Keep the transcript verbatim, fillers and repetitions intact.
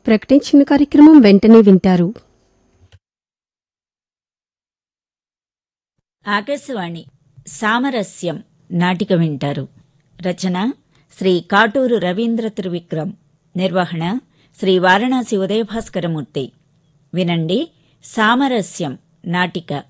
ప్రకటించిన కార్యక్రమం వెంటనే వింటారు. ఆకాశవాణి సామరస్యం నాటిక వింటారు. రచన శ్రీ కాటూరు రవీంద్ర త్రివిక్రమ్. నిర్వహణ శ్రీ వారణాసి ఉదయభాస్కరమూర్తి. వినండి సామరస్యం నాటిక.